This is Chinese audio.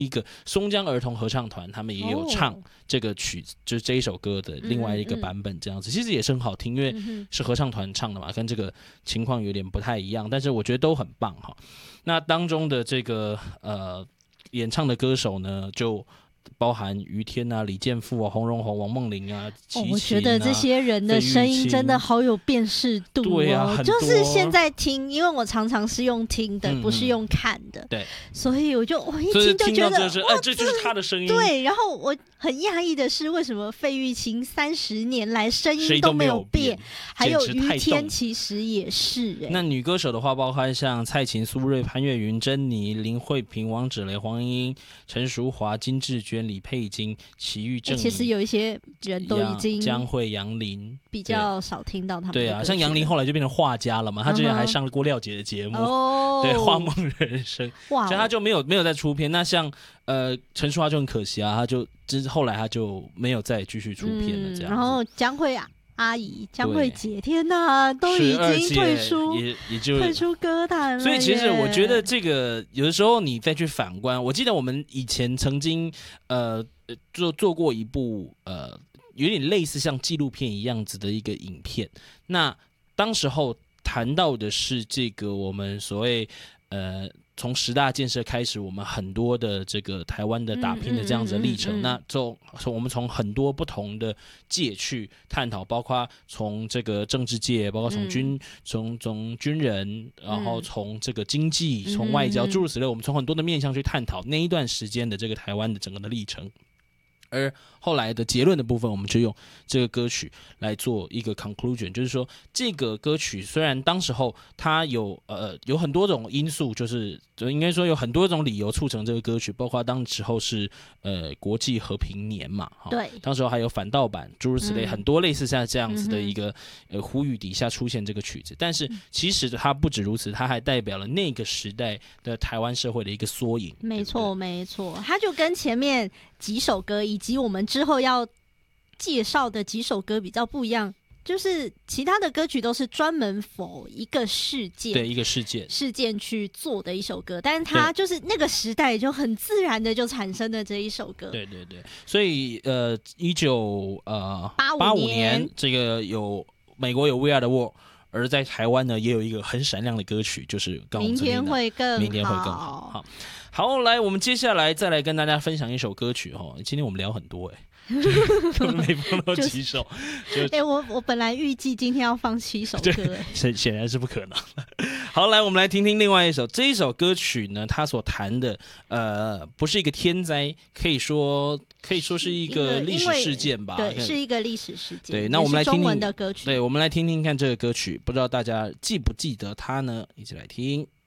一个松江儿童合唱团，他们也有唱这个曲子，就是这一首歌的另外一个版本，这样子，其实也是很好听，因为是合唱团唱的嘛，跟这个情况有点不太一样，但是我觉得都很棒哈。那当中的这个演唱的歌手呢，就包含于天啊、李健富啊、洪荣宏、王梦玲啊、齐秦啊、 我觉得这些人的声音真的好有辨识度哦。 对啊， 就是现在听，因为我常常是用听的，不是用看的， 对， 所以我一听就觉得， 这就是他的声音。 对，然后我很讶异的是，为什么费玉清30年来声音都没有变，还有于天其实也是那女歌手的话，包括像蔡琴、苏芮、潘越云、珍妮、林慧萍、王芷蕾、黄莺莺、陈淑华、金智娟、李佩金、齐豫、郑怡， 其实有一些人都已经江蕙、杨林比较少听到他们的歌曲。 对啊，像杨林后来就变成画家了嘛，他之前还上了郭廖姐的节目，对，画梦人生，所以他就没有再出片。那像陈淑桦就很可惜啊，他就后来他就没有再继续出片了这样子。 然后江蕙阿姨、江蕙姐，天哪，都已经退出歌坛了。 所以其实我觉得这个有的时候你再去反观，我记得我们以前曾经做过一部有点类似像纪录片一样子的一个影片。那当时候谈到的是这个我们所谓从10大建设开始，我们很多的这个台湾的打拼的这样子的历程，那我们从很多不同的界去探讨，包括从这个政治界，包括从军人，然后从这个经济，从外交，诸如此类，我们从很多的面向去探讨那一段时间的这个台湾的整个的历程。而后来的结论的部分，我们就用这个歌曲来做一个 conclusion， 就是说这个歌曲虽然当时候它有很多种因素，就应该说有很多种理由促成这个歌曲，包括当时候是国际和平年嘛， 对， 当时候还有反盗版诸如此类，很多类似像这样子的一个呼吁底下出现这个曲子，但是其实它不止如此，它还代表了那个时代的台湾社会的一个缩影。 没错，没错，它就跟前面几首歌以及我们之后要介绍的几首歌比较不一样，就是其他的歌曲都是专门否一个事件， 对，一个事件去做的一首歌，但是它就是那个时代就很自然的就产生了这一首歌。 对对对，所以1985年这个美国有 We Are the World， 而在台湾呢也有一个很闪亮的歌曲，就是明天会更好。好，来，我们接下来再来跟大家分享一首歌曲哈。今天我们聊很多没放到几首。 我本来预计今天要放7首歌， 显然是不可能。好，来，我们来听听另外一首。这一首歌曲呢，它所谈的不是一个天灾，可以说是一个历史事件吧。 对，是一个历史事件。 对，那我们来听听中文的歌曲。 对，我们来听听看这个歌曲，不知道大家记不记得它呢？一起来听。